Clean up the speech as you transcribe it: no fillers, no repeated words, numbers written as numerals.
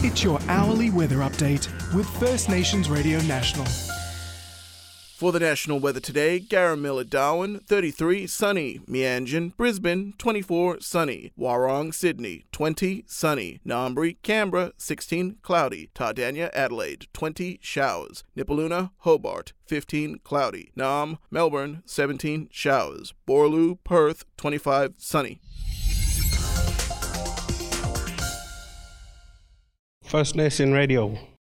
It's your hourly weather update with First Nations Radio National. For the national weather today, Garamilla, Darwin, 33, sunny. Meanjin, Brisbane, 24, sunny. Warrong, Sydney, 20, sunny. Ngambri, Canberra, 16, cloudy. Tardania, Adelaide, 20, showers. Nipaluna, Hobart, 15, cloudy. Naarm, Melbourne, 17, showers. Borloo, Perth, 25, sunny. First Nation Radio.